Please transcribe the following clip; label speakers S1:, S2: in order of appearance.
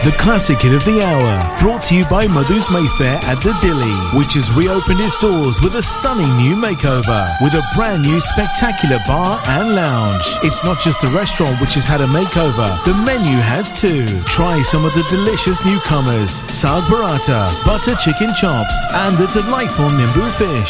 S1: the classic hit of the hour, brought to you by Madhu's Mayfair at the Dilly, which has reopened its doors with a stunning new makeover, with a brand new spectacular bar and lounge. It's not just the restaurant which has had a makeover, the menu has too. Try some of the delicious newcomers, saag burrata, butter chicken chops, and the delightful nimbu fish.